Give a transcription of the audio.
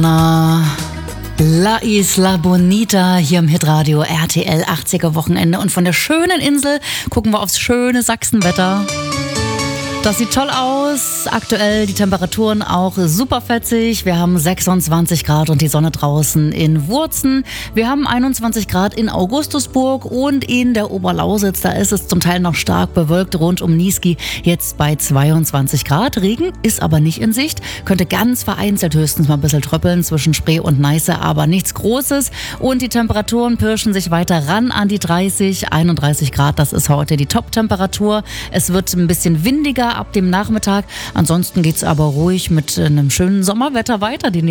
La Isla Bonita hier im Hitradio RTL 80er Wochenende. Und von der schönen Insel gucken wir aufs schöne Sachsenwetter. Das sieht toll aus. Aktuell die Temperaturen auch super fetzig. Wir haben 26 Grad und die Sonne draußen in Wurzen. Wir haben 21 Grad in Augustusburg und in der Oberlausitz. Da ist es zum Teil noch stark bewölkt rund um Niesky. Jetzt bei 22 Grad. Regen ist aber nicht in Sicht. Könnte ganz vereinzelt höchstens mal ein bisschen tröppeln zwischen Spree und Neiße, aber nichts Großes. Und die Temperaturen pirschen sich weiter ran an die 30, 31 Grad. Das ist heute die Top-Temperatur. Es wird ein bisschen windiger ab dem Nachmittag. Ansonsten geht's aber ruhig mit einem schönen Sommerwetter weiter. Die